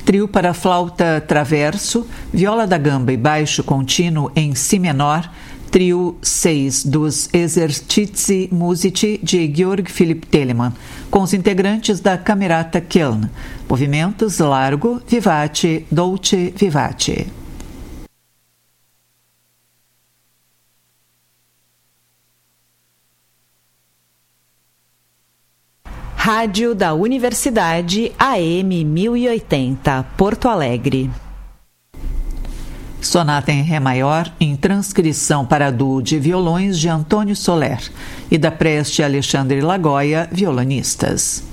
Trio para flauta traverso, viola da gamba e baixo contínuo em si menor, Trio 6 dos Esercizi Musici de Georg Philipp Telemann, com os integrantes da Camerata Köln. Movimentos largo, vivace, dolce, vivace. Rádio da Universidade AM 1080, Porto Alegre. Sonata em Ré maior, em transcrição para duo de violões de Antônio Soler e da Preste Alexandre Lagoia, violonistas.